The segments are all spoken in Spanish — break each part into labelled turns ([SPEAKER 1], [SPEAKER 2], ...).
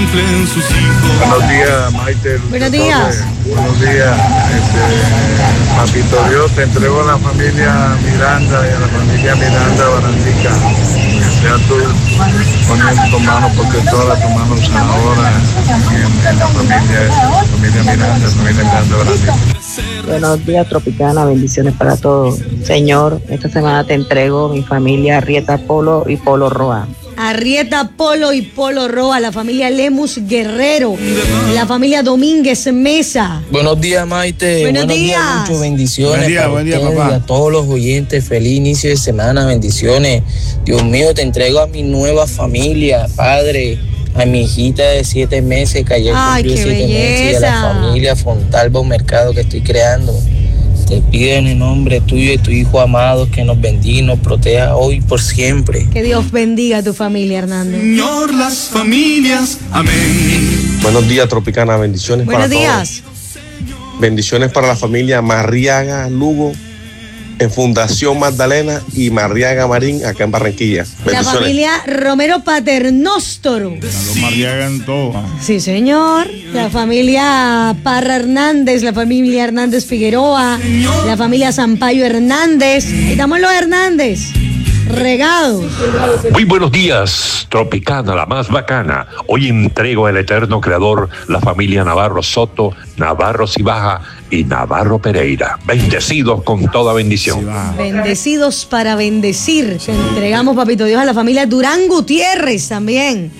[SPEAKER 1] cumplen sus hijos.
[SPEAKER 2] Buenos días, Maite.
[SPEAKER 3] Buenos días.
[SPEAKER 2] Buenos días. Papito Dios, te entrego a la familia Miranda y a la familia Miranda Barandica. Que sea tú poniendo tu mano, porque todas tus manos ahora en la familia Miranda, familia Miranda Barandica.
[SPEAKER 4] Buenos días, Tropicana, bendiciones para todos. Señor, esta semana te entrego mi familia Arrieta Polo y Polo Roa.
[SPEAKER 3] Arrieta Polo y Polo Roa, la familia Lemus Guerrero, la familia Domínguez Mesa.
[SPEAKER 5] Buenos días, Maite.
[SPEAKER 3] Buenos días.
[SPEAKER 5] Muchas bendiciones.
[SPEAKER 6] Buen día, papá.
[SPEAKER 5] Y a todos los oyentes, feliz inicio de semana, bendiciones. Dios mío, te entrego a mi nueva familia, padre, a mi hijita de 7 meses, que ayer cumplió 7 meses, y a la familia Fontalba Mercado que estoy creando. Te pido en el nombre tuyo y tu hijo amado que nos bendiga y nos proteja hoy y por siempre.
[SPEAKER 3] Que Dios bendiga a tu familia, Hernando.
[SPEAKER 1] Señor, las familias, amén.
[SPEAKER 7] Buenos días, Tropicana, bendiciones
[SPEAKER 3] Buenos
[SPEAKER 7] para
[SPEAKER 3] días.
[SPEAKER 7] todos. Bendiciones para la familia Marriaga Lugo en Fundación Magdalena y Marriaga Marín acá en Barranquilla.
[SPEAKER 3] La familia Romero Paternóstoro.
[SPEAKER 6] Los Mariaga en todo.
[SPEAKER 3] Sí, señor. La familia Parra Hernández, la familia Hernández Figueroa, la familia Sampaio Hernández. Y estamos los Hernández. Regados.
[SPEAKER 8] Muy buenos días, Tropicana, la más bacana. Hoy entrego al eterno creador la familia Navarro Soto, Navarro Cibaja y Navarro Pereira. Bendecidos con toda bendición.
[SPEAKER 3] Bendecidos para bendecir. Te entregamos, papito Dios, a la familia Durán Gutiérrez también.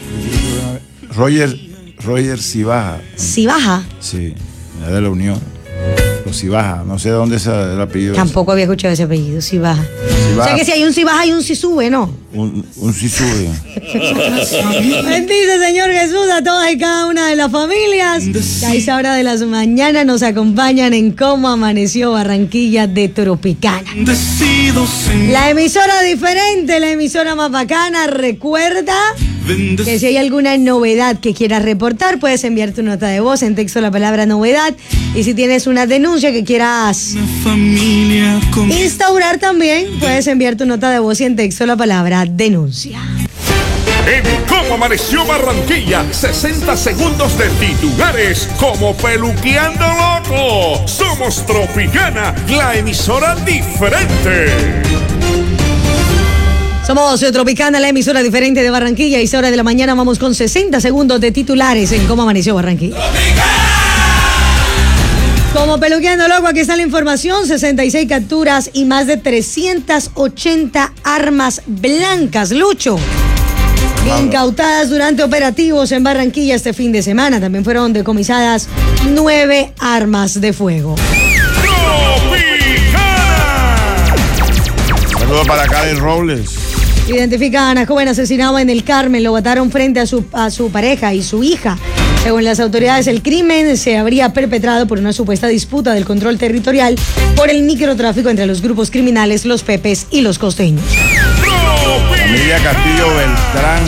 [SPEAKER 6] Roger Cibaja.
[SPEAKER 3] Cibaja.
[SPEAKER 6] Sí, de la Unión. Los Cibaja, no sé de dónde es el apellido.
[SPEAKER 3] Tampoco había escuchado ese apellido, Cibaja. O sea que si hay un Cibaja hay un Cisube, ¿no?
[SPEAKER 6] Un Cisube.
[SPEAKER 3] Bendice, Señor Jesús, a todas y cada una de las familias que a esa hora de las mañanas nos acompañan en Cómo Amaneció Barranquilla de Tropicana. La emisora diferente, la emisora más bacana. Recuerda que si hay alguna novedad que quieras reportar, puedes enviar tu nota de voz en texto la palabra novedad. Y si tienes una denuncia que quieras instaurar también, puedes enviar tu nota de voz y en texto la palabra denuncia.
[SPEAKER 9] En Cómo Amaneció Barranquilla, 60 segundos de titulares como Peluqueando Loco. Somos Tropicana, la emisora diferente.
[SPEAKER 3] Somos Tropicana, la emisora diferente de Barranquilla. Y esa hora de la mañana vamos con 60 segundos de titulares en Cómo Amaneció Barranquilla. Como Peluqueando Loco, aquí está la información: 66 capturas y más de 380 armas blancas. Lucho. Incautadas durante operativos en Barranquilla este fin de semana. También fueron decomisadas 9 armas de fuego.
[SPEAKER 6] Saludos para Karen Robles.
[SPEAKER 3] Identifican a joven asesinado en el Carmen. Lo mataron frente a su pareja y su hija. Según las autoridades, el crimen se habría perpetrado por una supuesta disputa del control territorial por el microtráfico entre los grupos criminales, los Pepes y los costeños.
[SPEAKER 6] Familia Castillo Beltrán.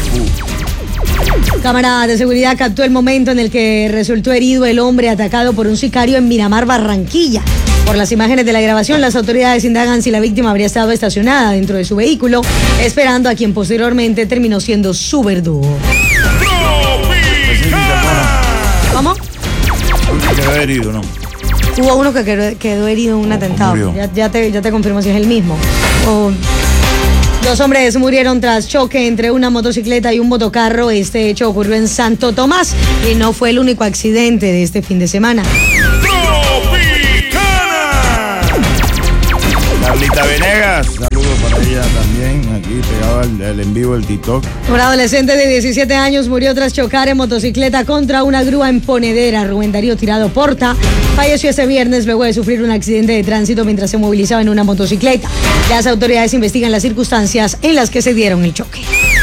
[SPEAKER 3] Cámara de seguridad captó el momento en el que resultó herido el hombre atacado por un sicario en Miramar, Barranquilla. Por las imágenes de la grabación, las autoridades indagan si la víctima habría estado estacionada dentro de su vehículo, esperando a quien posteriormente terminó siendo su verdugo. ¿Cómo?
[SPEAKER 6] Quedó herido, ¿no?
[SPEAKER 3] Hubo uno que quedó herido en un atentado. Ya te confirmo si es el mismo. 2 hombres murieron tras choque entre una motocicleta y un motocarro. Este hecho ocurrió en Santo Tomás y no fue el único accidente de este fin de semana.
[SPEAKER 6] Carlita Venegas, saludos para ella también, aquí pegado al en vivo el TikTok.
[SPEAKER 3] Un adolescente de 17 años murió tras chocar en motocicleta contra una grúa en Ponedera. Rubén Darío Tirado Porta falleció este viernes luego de sufrir un accidente de tránsito mientras se movilizaba en una motocicleta. Las autoridades investigan las circunstancias en las que se dieron el choque.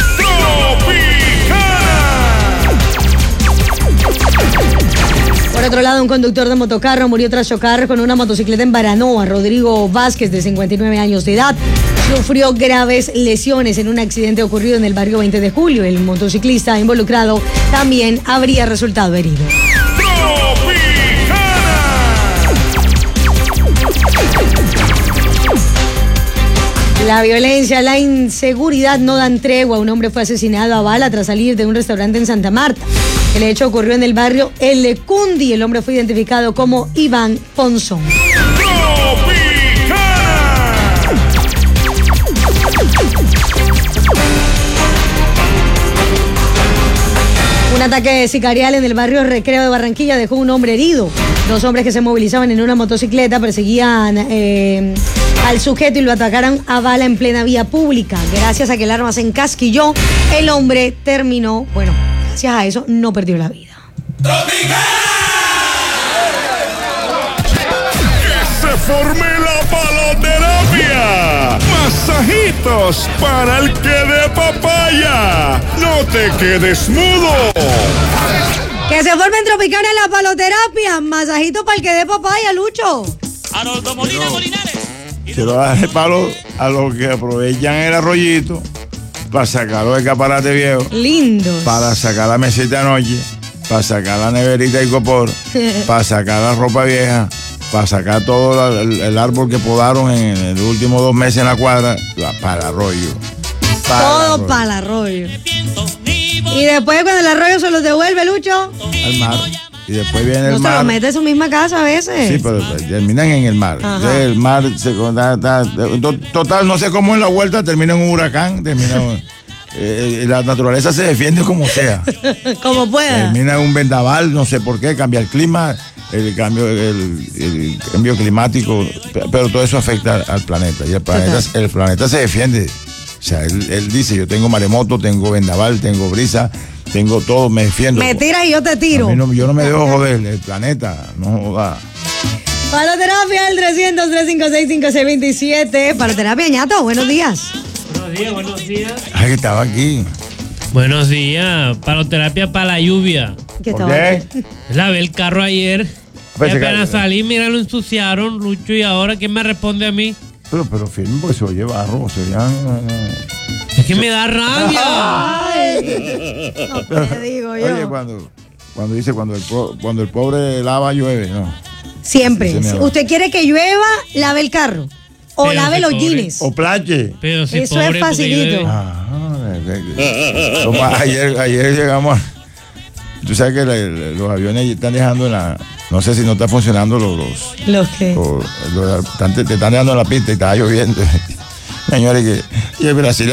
[SPEAKER 3] Por otro lado, un conductor de motocarro murió tras chocar con una motocicleta en Baranoa. Rodrigo Vázquez, de 59 años de edad, sufrió graves lesiones en un accidente ocurrido en el barrio 20 de Julio. El motociclista involucrado también habría resultado herido. La violencia, la inseguridad no dan tregua. Un hombre fue asesinado a bala tras salir de un restaurante en Santa Marta. El hecho ocurrió en el barrio El Lecundi. El hombre fue identificado como Iván Ponzón. Un ataque sicarial en el barrio Recreo de Barranquilla dejó un hombre herido. 2 hombres que se movilizaban en una motocicleta perseguían al sujeto y lo atacaron a bala en plena vía pública. Gracias a que el arma se encasquilló, el hombre terminó, bueno, gracias a eso no perdió la vida.
[SPEAKER 9] ¡Que se forme la paloterapia! ¡Masajitos para el que dé papaya! ¡No te quedes mudo!
[SPEAKER 3] Que se forme en Tropicana en la paloterapia. Masajito para el que dé papaya, Lucho.
[SPEAKER 10] Haroldo Molina Molinares.
[SPEAKER 6] Quiero darle palo a los que aprovechan el arroyito para sacar los escaparates viejos.
[SPEAKER 3] Lindos.
[SPEAKER 6] Para sacar la mesita de noche, para sacar la neverita y copor, para sacar la ropa vieja, para sacar todo el árbol que podaron en los últimos 2 meses en la cuadra, para el arroyo.
[SPEAKER 3] Todo para el arroyo. Y después cuando el arroyo se los devuelve, Lucho,
[SPEAKER 6] al mar. Y después viene el mar.
[SPEAKER 3] No se lo mete en su misma casa a veces.
[SPEAKER 6] Sí, pero terminan en el mar. Entonces, el mar, total, no sé cómo en la vuelta termina en un huracán, la naturaleza se defiende como sea.
[SPEAKER 3] Como pueda.
[SPEAKER 6] Termina en un vendaval, no sé por qué, cambia el clima, el cambio climático, pero todo eso afecta al planeta. Y el planeta se defiende. O sea, él dice, yo tengo maremoto, tengo vendaval, tengo brisa, tengo todo, me defiendo.
[SPEAKER 3] Me tiras y yo te tiro.
[SPEAKER 6] Yo no me dejo joder, el planeta no joda.
[SPEAKER 3] Paloterapia al 300-356-5627. Paloterapia, ñato, buenos días.
[SPEAKER 10] Buenos días.
[SPEAKER 6] Ay, que estaba aquí.
[SPEAKER 10] Buenos días. Paloterapia para la lluvia.
[SPEAKER 6] ¿Por qué?
[SPEAKER 10] Lavé el carro ayer. Y apenas salí, mira, lo ensuciaron, Lucho, y ahora ¿quién me responde a mí?
[SPEAKER 6] Pero firme porque se oye barro, se oye...
[SPEAKER 10] Es que me da rabia.
[SPEAKER 3] Ay, no te digo yo.
[SPEAKER 6] Oye, cuando el pobre lava, llueve, ¿no?
[SPEAKER 3] Siempre. Si usted quiere que llueva, lave el carro. O
[SPEAKER 10] Pero
[SPEAKER 3] lave los
[SPEAKER 10] pobre.
[SPEAKER 3] jeans.
[SPEAKER 6] O plache.
[SPEAKER 10] Pero si
[SPEAKER 3] Eso
[SPEAKER 10] pobre,
[SPEAKER 3] es facilito.
[SPEAKER 6] Ayer llegamos. Tú sabes que los aviones están dejando en la... No sé si no está funcionando
[SPEAKER 3] ¿Los qué?
[SPEAKER 6] te están dejando en la pista y está lloviendo. Señores, y el Brasil,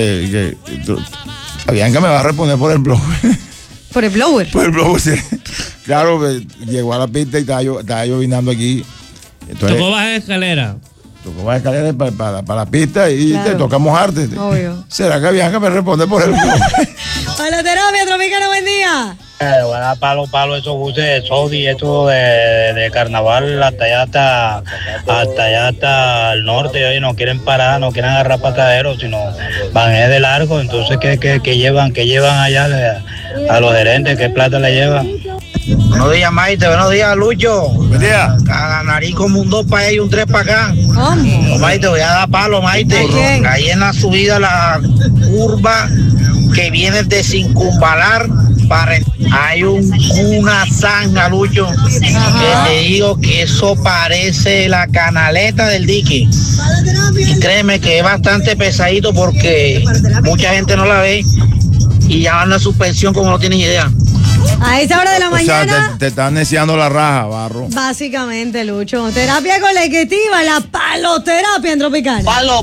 [SPEAKER 6] Bianca me va a responder por el blower.
[SPEAKER 3] ¿Por el blower?
[SPEAKER 6] Por el blower, sí. Claro, llegó a la pista y estaba llovinando aquí. Entonces,
[SPEAKER 10] ¿Tocó bajar escalera?
[SPEAKER 6] Tocó bajar escalera para la pista y
[SPEAKER 3] claro,
[SPEAKER 6] te toca mojarte.
[SPEAKER 3] Obvio.
[SPEAKER 6] ¿Será que Bianca me responde por el blower?
[SPEAKER 3] Paloterapia, Tropicana, buen día.
[SPEAKER 11] Voy a dar palo esos buses de Sodi, esto de carnaval hasta allá hasta el norte. Oye, no quieren parar, no quieren agarrar pataderos, sino van de largo. Entonces, ¿qué llevan allá a los gerentes? ¿Qué plata le llevan? Buenos días, Maite. Buenos días, Lucho.
[SPEAKER 6] Buen día.
[SPEAKER 11] Cada nariz como un 2 para allá y un 3 para acá.
[SPEAKER 3] ¿Cómo?
[SPEAKER 11] No, Maite, voy a dar palo, Maite. Ahí en la subida, la curva que viene de Circunvalar hay una zanja, Lucho, que te digo que eso parece la canaleta del dique. Y créeme que es bastante pesadito porque mucha gente no la ve y ya van a suspensión como no tienes idea.
[SPEAKER 3] A esa hora de la mañana.
[SPEAKER 6] O sea, te están neciando la raja, barro.
[SPEAKER 3] Básicamente, Lucho. Terapia colectiva, la paloterapia en Tropicana.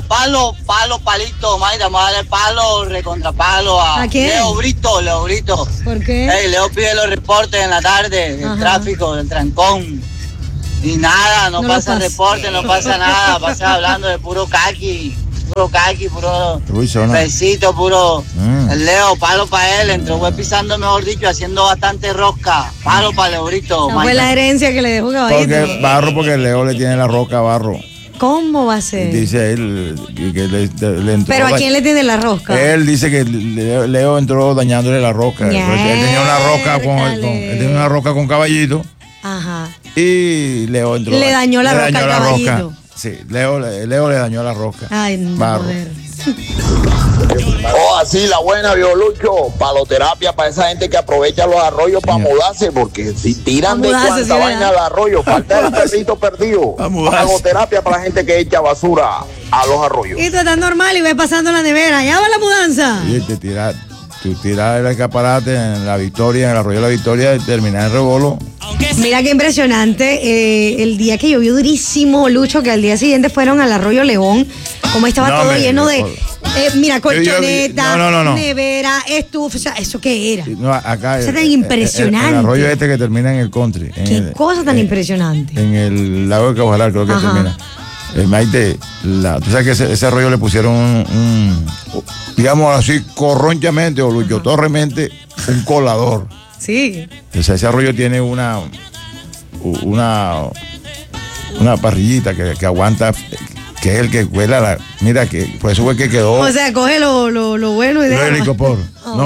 [SPEAKER 12] Palito, Mayra, vamos a darle palo, recontrapalo
[SPEAKER 3] ¿A quién?
[SPEAKER 12] Leo Brito.
[SPEAKER 3] ¿Por qué?
[SPEAKER 12] Leo pide los reportes en la tarde del tráfico, del trancón. Y nada, no pasa reporte, no pasa nada, pasa hablando de puro caqui, puro besito, puro. El Leo, palo para él, entró pisando, mejor dicho, haciendo bastante rosca. Palo para Leo Brito.
[SPEAKER 3] No fue la herencia que le dejó Caballito.
[SPEAKER 6] Porque Leo le tiene la rosca a Barro.
[SPEAKER 3] ¿Cómo va a ser?
[SPEAKER 6] Dice él que le entró.
[SPEAKER 3] ¿Pero a quién le tiene la rosca?
[SPEAKER 6] Él dice que Leo entró dañándole la rosca. Él tenía una rosca con Caballito.
[SPEAKER 3] Ajá.
[SPEAKER 6] Y Leo entró.
[SPEAKER 3] Le dañó la rosca al Caballito.
[SPEAKER 6] Sí, Leo le dañó la rosca.
[SPEAKER 3] Ay, no.
[SPEAKER 6] Barro.
[SPEAKER 13] Así, la buena, Biolucho, paloterapia para esa gente que aprovecha los arroyos para mudarse, porque si tiran de cuanta vaina al arroyo, falta el perrito perdido. Paloterapia para la gente que echa basura a los arroyos.
[SPEAKER 3] Y tú estás normal y ves pasando la nevera, ya va la mudanza.
[SPEAKER 6] Y tú tiras el escaparate en la Victoria, en el arroyo de la Victoria, y terminas el rebolo.
[SPEAKER 3] Mira qué impresionante, el día que llovió durísimo, Lucho, que al día siguiente fueron al arroyo León, como estaba todo lleno de, mira, colchoneta, nevera, estufa, o sea, ¿eso qué era?
[SPEAKER 6] No, acá
[SPEAKER 3] es tan impresionante.
[SPEAKER 6] El arroyo este que termina en el country.
[SPEAKER 3] Qué cosa tan impresionante.
[SPEAKER 6] En el lago de Cabajalar creo que termina. Maite, tú sabes que ese arroyo le pusieron digamos así, corronchamente o luchotorremente, un colador.
[SPEAKER 3] Sí.
[SPEAKER 6] O sea, ese arroyo tiene una parrillita que aguanta, que es el que cuela mira, que por eso fue que quedó.
[SPEAKER 3] O sea, coge lo bueno y deja.
[SPEAKER 6] No, helicopor.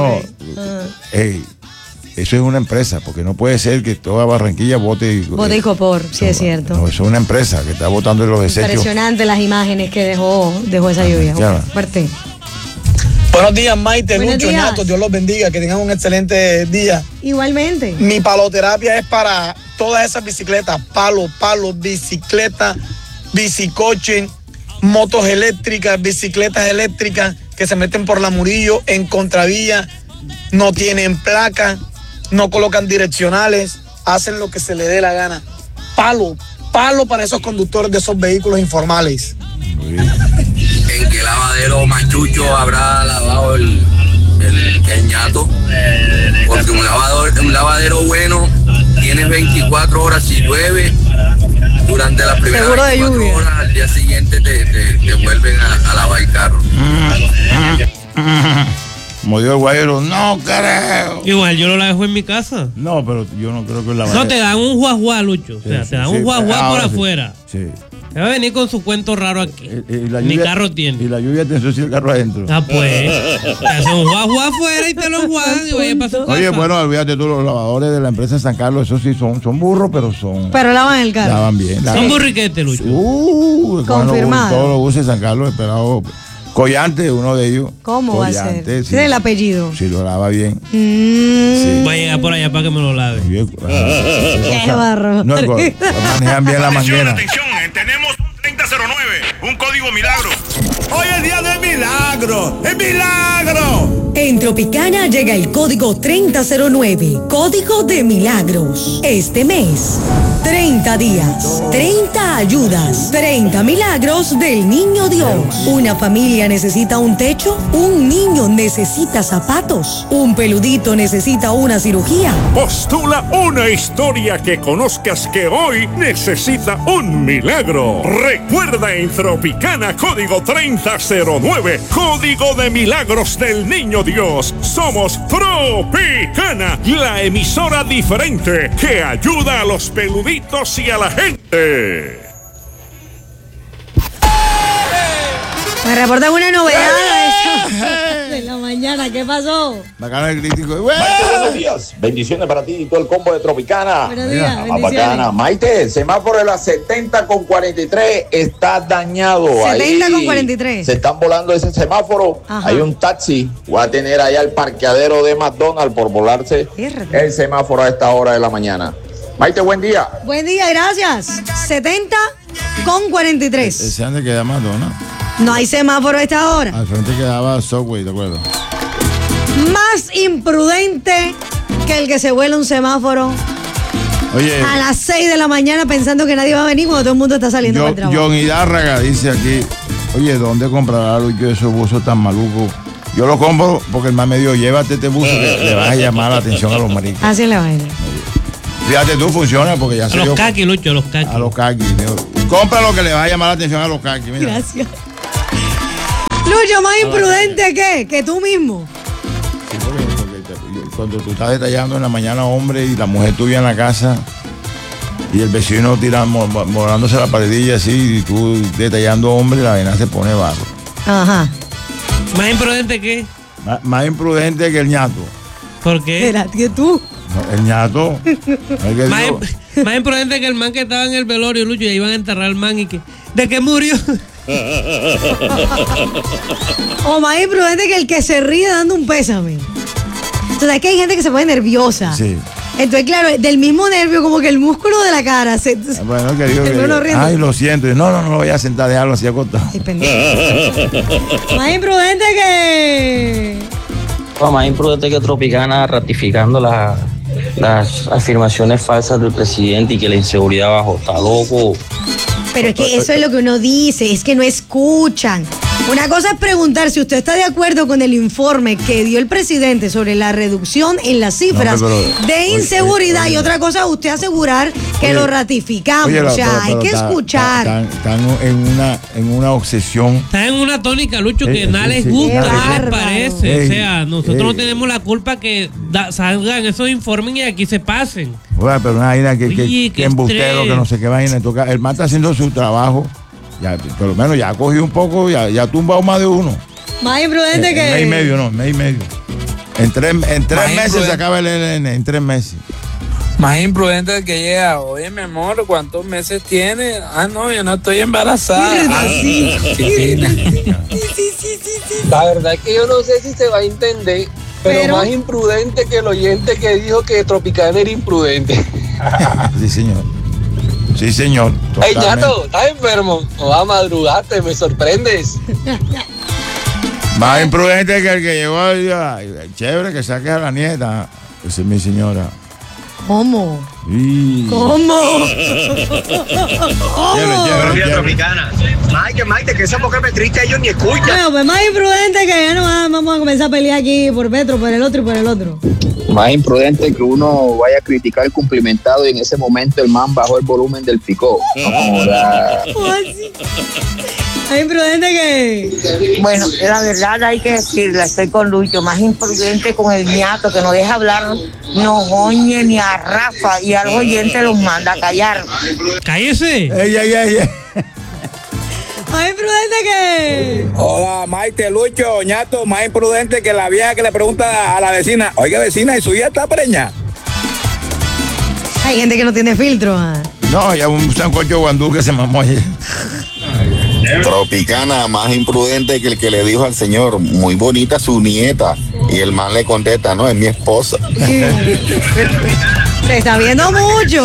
[SPEAKER 6] Eso es una empresa, porque no puede ser que toda Barranquilla bote
[SPEAKER 3] y copor, sí es cierto.
[SPEAKER 6] No, eso es una empresa que está botando los desechos.
[SPEAKER 3] Impresionante las imágenes que dejó esa lluvia. Fuerte.
[SPEAKER 14] Buenos días, Maite, Lucho, Ñato, Dios los bendiga, que tengan un excelente día.
[SPEAKER 3] Igualmente.
[SPEAKER 14] Mi paloterapia es para todas esas bicicletas, palo, bicicleta, bicicoche, motos eléctricas, bicicletas eléctricas que se meten por la Murillo en contravía, no tienen placa, no colocan direccionales, hacen lo que se le dé la gana. Palo para esos conductores de esos vehículos informales.
[SPEAKER 15] ¿En qué lavadero machucho habrá lavado el Ñato? Porque un lavadero bueno tienes 24 horas si llueve. Durante las primeras 24 horas al día siguiente te vuelven a lavar el carro.
[SPEAKER 6] Como dijo el guayero, no creo.
[SPEAKER 10] Igual yo lo dejo en mi casa.
[SPEAKER 6] No, pero yo no creo que el lavadero.
[SPEAKER 10] No, te dan un juajuá, Lucho.
[SPEAKER 6] Sí,
[SPEAKER 10] o sea, te dan un juajuá por afuera.
[SPEAKER 6] Sí.
[SPEAKER 10] Te va a venir con su cuento raro aquí. Mi carro tiene.
[SPEAKER 6] Y la lluvia te ensucia el carro adentro.
[SPEAKER 10] Ah, pues. Te hacen un juajuá afuera y te lo enjuagan y vaya para su casa.
[SPEAKER 6] Oye, bueno, olvídate tú, los lavadores de la empresa de San Carlos, esos sí son burros, pero son.
[SPEAKER 3] Pero lavan el carro.
[SPEAKER 6] Lavan bien.
[SPEAKER 10] Son burriquetes, Lucho.
[SPEAKER 3] Confirmado.
[SPEAKER 6] Todos los buses de San Carlos, esperado. Collante, uno de ellos.
[SPEAKER 3] ¿Cómo
[SPEAKER 6] Collante,
[SPEAKER 3] va a ser?
[SPEAKER 6] Sí.
[SPEAKER 3] ¿Es el apellido?
[SPEAKER 6] Sí, lo lava bien.
[SPEAKER 10] Sí. Voy a llegar por allá para que me lo lave.
[SPEAKER 3] Qué barro.
[SPEAKER 6] No, manejan bien la manguera.
[SPEAKER 9] Atención, tenemos un 3009, un código milagro. Hoy es día de milagro. ¡Es milagro!
[SPEAKER 16] En Tropicana llega el código 3009, código de milagros. Este mes, 30 días, 30 ayudas, 30 milagros del Niño Dios. Una familia necesita un techo, un niño necesita zapatos, un peludito necesita una cirugía.
[SPEAKER 9] Postula una historia que conozcas que hoy necesita un milagro. Recuerda en Tropicana, código 3009, código de milagros del Niño Dios. Somos Tropicana, la emisora diferente que ayuda a los peluditos y a la gente.
[SPEAKER 3] Me reportan una novedad de la mañana. ¿Qué pasó?
[SPEAKER 6] Bacana el crítico.
[SPEAKER 13] Maite, buenos días. Bendiciones para ti y todo el combo de Tropicana.
[SPEAKER 3] Buenos días,
[SPEAKER 13] Más bacana. Maite, el semáforo de la 70 con 43 está dañado.
[SPEAKER 3] 70 con 43.
[SPEAKER 13] Se están volando ese semáforo.
[SPEAKER 3] Ajá.
[SPEAKER 13] Hay un taxi. Voy a tener allá el parqueadero de McDonald's por volarse el semáforo a esta hora de la mañana. Maite, buen día.
[SPEAKER 3] Buen día, gracias. 70 con 43.
[SPEAKER 6] Ese antes queda Madonna.
[SPEAKER 3] No hay semáforo a esta hora.
[SPEAKER 6] Al frente quedaba Subway, ¿de acuerdo?
[SPEAKER 3] Más imprudente que el que se vuela un semáforo.
[SPEAKER 6] Oye,
[SPEAKER 3] a las 6 de la mañana pensando que nadie va a venir cuando todo el mundo está saliendo del trabajo.
[SPEAKER 6] John Hidárraga dice aquí, oye, ¿dónde comprará Lucho esos buzos tan malucos? Yo los compro porque el más me dijo, llévate este buzo que le vas a llamar la atención a los maricos.
[SPEAKER 3] Así es la vaina.
[SPEAKER 6] Fíjate tú, funciona porque ya se
[SPEAKER 10] A los caquis, Lucho, a los caquis.
[SPEAKER 6] A los caquis. Compra lo que le va a llamar la atención a los caquis. Mira.
[SPEAKER 3] Gracias. Lucho, más imprudente que tú mismo.
[SPEAKER 6] Sí, porque cuando tú estás detallando en la mañana, hombre, y la mujer tuya en la casa, y el vecino morándose la paredilla así, y tú detallando, hombre, la vaina se pone barro.
[SPEAKER 3] Ajá.
[SPEAKER 10] ¿Más imprudente que?
[SPEAKER 6] Más imprudente que el ñato.
[SPEAKER 10] ¿Por qué?
[SPEAKER 3] Era que tú.
[SPEAKER 6] No, el ñato.
[SPEAKER 10] Más imprudente que el man que estaba en el velorio, Lucho, y ahí iban a enterrar al man y que. ¿De qué murió?
[SPEAKER 3] O más imprudente que el que se ríe dando un pésame. Entonces es que hay gente que se pone nerviosa.
[SPEAKER 6] Sí.
[SPEAKER 3] Entonces, claro, del mismo nervio, como que el músculo de la cara se...
[SPEAKER 6] Bueno, que digo que... Ay, lo siento. No lo voy a sentar, dejarlo así acostado.
[SPEAKER 3] Ay, más imprudente que...
[SPEAKER 5] Más imprudente que Tropicana ratificando las afirmaciones falsas del presidente y que la inseguridad bajó. Está loco.
[SPEAKER 3] Pero es que eso es lo que uno dice, es que no escuchan. Una cosa es preguntar si usted está de acuerdo con el informe que dio el presidente sobre la reducción en las cifras de inseguridad y otra cosa es usted asegurar que lo ratificamos. O sea, hay que escuchar.
[SPEAKER 6] Están en una obsesión.
[SPEAKER 10] Están en una tónica, Lucho, que nada les gusta, nada les parece. O sea, nosotros no tenemos la culpa que salgan esos informes y aquí se pasen.
[SPEAKER 6] Bueno, pero una vaina que embustero, que no sé qué vaina. El man está haciendo su trabajo. Ya, por lo menos ya ha cogido un poco, ya ha tumbado más de uno.
[SPEAKER 3] Más imprudente que...
[SPEAKER 6] Mes y medio, no, mes y medio. En tres meses se acaba el ELN, en 3 meses.
[SPEAKER 17] Más imprudente que llega, oye, mi amor, ¿cuántos meses tiene? Ah, no, yo no estoy embarazada.
[SPEAKER 3] Sí.
[SPEAKER 18] La verdad es que yo no sé si se va a entender, pero más imprudente que el oyente que dijo que Tropicana era imprudente.
[SPEAKER 6] Sí, señor. Sí, señor.
[SPEAKER 18] Ey, Ñato, ¿estás enfermo? No vas a madrugarte, me sorprendes.
[SPEAKER 6] Más imprudente que el que llegó allá. Chévere que saques a la nieta. Esa es mi señora.
[SPEAKER 3] ¿Cómo?
[SPEAKER 6] Sí.
[SPEAKER 3] ¿Cómo?
[SPEAKER 19] Buenos días, Tropicana. Maite, que esa mujer me triste, ellos ni escuchan.
[SPEAKER 3] Bueno, pues más imprudente que ya no vamos a comenzar a pelear aquí por Petro, por el otro y por el otro.
[SPEAKER 20] Más imprudente que uno vaya a criticar el cumplimentado y en ese momento el man bajó el volumen del picó.
[SPEAKER 3] Más imprudente que...
[SPEAKER 21] Bueno, la verdad hay que decirla, estoy con Lucho. Más imprudente con el Ñato, que no deja hablar, no oye ni a Rafa y al oyente los manda a callar.
[SPEAKER 10] ¡Cállese!
[SPEAKER 6] ¡Ey!
[SPEAKER 3] Más imprudente que...
[SPEAKER 22] Hola, Maite, Lucho, Ñato, más imprudente que la vieja que le pregunta a la vecina, oiga, vecina, ¿y su hija está preña?
[SPEAKER 3] Hay gente que no tiene filtro.
[SPEAKER 6] No, ya un sancocho guandú que se mamó ayer.
[SPEAKER 13] Tropicana, más imprudente que el que le dijo al señor, muy bonita su nieta. Y el man le contesta, no, es mi esposa.
[SPEAKER 3] Se está viendo mucho.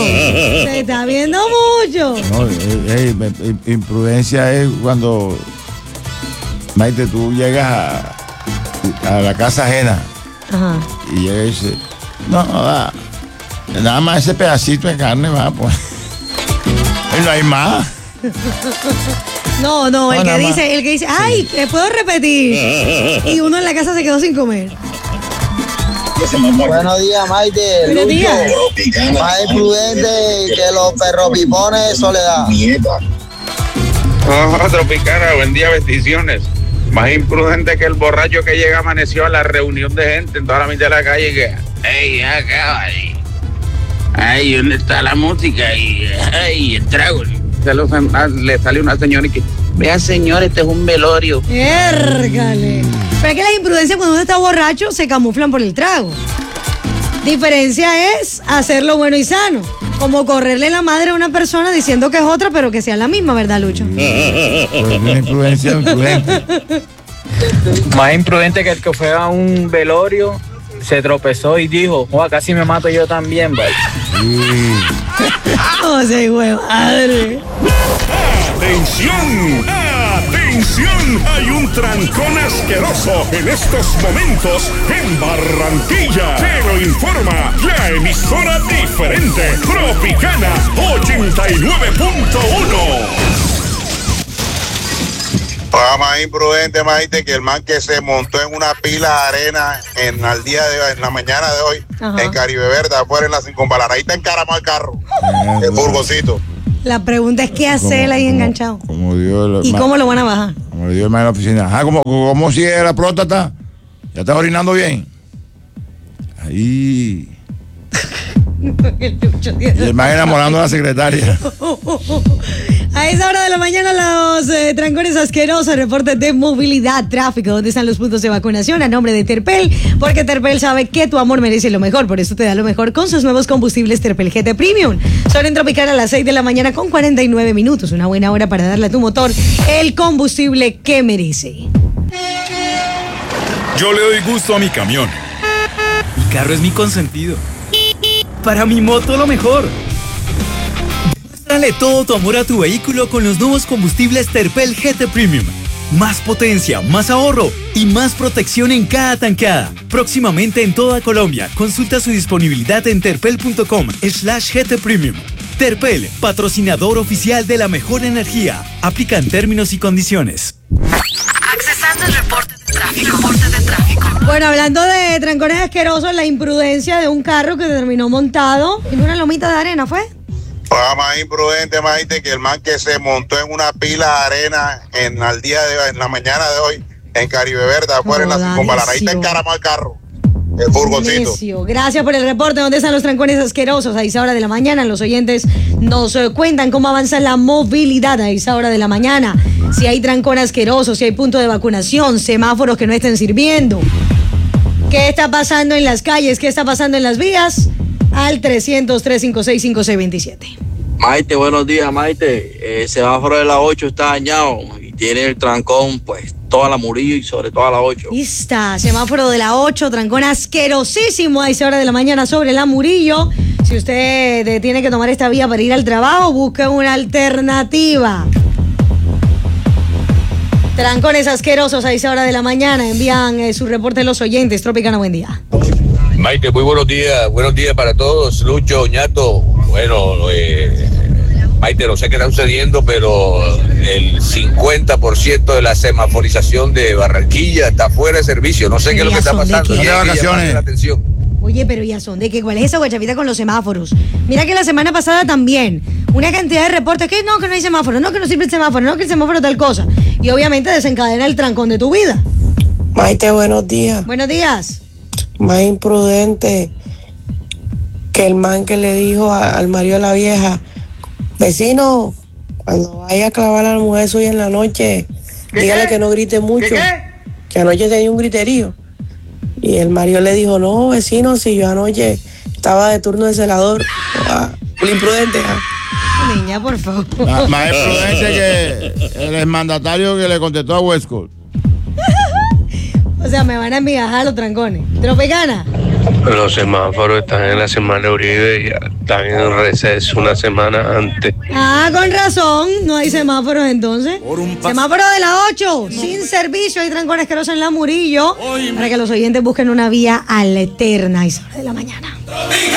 [SPEAKER 6] No, imprudencia es cuando, Maite, tú llegas a la casa ajena.
[SPEAKER 3] Ajá.
[SPEAKER 6] Y llega y dice, no, nada más ese pedacito de carne va, pues. Y no hay más.
[SPEAKER 3] No, el que dice, ay, ¿puedo repetir? Y uno en la casa se quedó sin comer.
[SPEAKER 21] Buenos días, Maite.
[SPEAKER 3] Buenos días.
[SPEAKER 21] Más imprudente que los perropipones de Soledad.
[SPEAKER 23] Tropicana, buen día, bendiciones. Más imprudente que el borracho que llega amaneció a la reunión de gente en toda la mitad de la calle que, ey, acá, ay, ¿dónde está la música? Y, ay, el trago. Le sale una señora y que, vea, señor, este es un velorio.
[SPEAKER 3] ¡Érgale! Pero es que las imprudencias cuando uno está borracho se camuflan por el trago. Diferencia es hacerlo bueno y sano. Como correrle la madre a una persona diciendo que es otra, pero que sea la misma, ¿verdad, Lucho?
[SPEAKER 6] Una imprudencia imprudente.
[SPEAKER 17] Más imprudente que el que fue a un velorio, se tropezó y dijo, casi me mato yo también, ¿vale?
[SPEAKER 3] ¡Oh, sí, güey, madre!
[SPEAKER 9] ¡Atención! ¡Atención! Hay un trancón asqueroso en estos momentos en Barranquilla. Te lo informa la emisora diferente, Tropicana 89.1.
[SPEAKER 13] Más imprudente, Maite, que el man que se montó en una pila de arena en la mañana de hoy, en Caribe Verde, afuera en la Circunvalar. Ahí está encaramado el carro, el furgoncito.
[SPEAKER 3] La pregunta es qué hace él ahí enganchado. ¿Y cómo lo van a bajar?
[SPEAKER 6] Como le dio el man en la oficina. ¿Cómo sigue la próstata? ¿Ya estás orinando bien? Ahí. Y el man enamorando a la secretaria.
[SPEAKER 3] A esa hora de la mañana los trancones asquerosos, reportes de movilidad, tráfico, ¿dónde están los puntos de vacunación? A nombre de Terpel, porque Terpel sabe que tu amor merece lo mejor, por eso te da lo mejor con sus nuevos combustibles Terpel GT Premium. Son en Tropicana a las 6 de la mañana con 49 minutos, una buena hora para darle a tu motor el combustible que merece.
[SPEAKER 1] Yo le doy gusto a mi camión. Mi carro es mi consentido. Para mi moto lo mejor. Dale todo tu amor a tu vehículo con los nuevos combustibles Terpel GT Premium. Más potencia, más ahorro y más protección en cada tanqueada. Próximamente en toda Colombia. Consulta su disponibilidad en terpel.com/GT Premium. Terpel, patrocinador oficial de la mejor energía. Aplican términos y condiciones.
[SPEAKER 16] Accesando el reporte de tráfico.
[SPEAKER 3] Bueno, hablando de trancones asquerosos, la imprudencia de un carro que terminó montado en una lomita de arena, ¿fue?
[SPEAKER 13] Más imprudente, Maite, que el man que se montó en una pila de arena en la mañana de hoy, en Caribe Verde, afuera en la circunvalar. Ahí está encaramado el carro, el furgoncito.
[SPEAKER 3] Necio. Gracias por el reporte. ¿Dónde están los trancones asquerosos? A esa hora de la mañana los oyentes nos cuentan cómo avanza la movilidad a esa hora de la mañana. Si hay trancón asqueroso, si hay punto de vacunación, semáforos que no estén sirviendo. ¿Qué está pasando en las calles? ¿Qué está pasando en las vías? Al 300-356-5627.
[SPEAKER 5] Maite, buenos días, Maite. El semáforo de la 8 está dañado y tiene el trancón, pues, toda la Murillo y sobre todo a la 8.
[SPEAKER 3] Ahí está, semáforo de la 8, trancón asquerosísimo a esa hora de la mañana sobre la Murillo. Si usted tiene que tomar esta vía para ir al trabajo, busque una alternativa. Trancones asquerosos a esa hora de la mañana. Envían su reporte los oyentes. Tropicana, buen día.
[SPEAKER 23] Maite, muy buenos días para todos. Lucho, Ñato, bueno, Maite, no sé qué está sucediendo, pero el 50% de la semaforización de Barranquilla está fuera de servicio. No sé qué es lo que está pasando.
[SPEAKER 6] De vacaciones.
[SPEAKER 3] Oye, pero ¿ya son de qué? ¿Cuál es esa guachapita con los semáforos? Mira que la semana pasada también, una cantidad de reportes que no hay semáforo, no que no sirve el semáforo, no que el semáforo tal cosa. Y obviamente desencadena el trancón de tu vida.
[SPEAKER 2] Maite, buenos días.
[SPEAKER 3] Buenos días.
[SPEAKER 2] Más imprudente que el man que le dijo al marido de la vieja: vecino, cuando vaya a clavar a la mujer suya en la noche, dígale que no grite mucho, que anoche tenía un griterío. Y el marido le dijo: no, vecino, si yo anoche estaba de turno de celador. Muy imprudente.
[SPEAKER 3] Niña, por favor.
[SPEAKER 6] Más imprudente que el exmandatario que le contestó a Westcott.
[SPEAKER 3] O sea, me van a enviajar los trancones. Tropicana.
[SPEAKER 4] Los semáforos están en la semana de Uribe y están en receso una semana antes.
[SPEAKER 3] Ah, con razón. No hay semáforos entonces. Semáforo de la 8. Sin servicio. Hay trancones asquerosos en la Murillo. Para que los oyentes busquen una vía alterna a esa hora de la mañana.